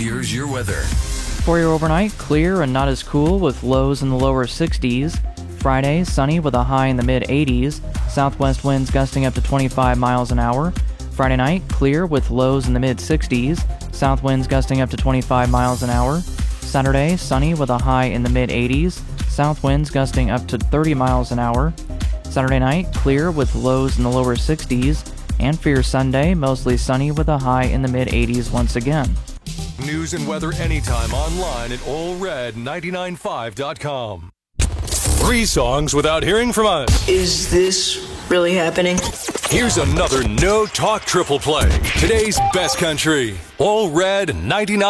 Here's your weather. For your overnight, clear and not as cool with lows in the lower 60s. Friday, sunny with a high in the mid-80s. Southwest winds gusting up to 25 miles an hour. Friday night, clear with lows in the mid-60s. South winds gusting up to 25 miles an hour. Saturday, sunny with a high in the mid-80s. South winds gusting up to 30 miles an hour. Saturday night, clear with lows in the lower 60s. And for your Sunday, mostly sunny with a high in the mid-80s once again. News and weather anytime online at allred995.com. 3 songs without hearing from us. Is this really happening? Here's another no talk triple play. Today's best country. All Red 99.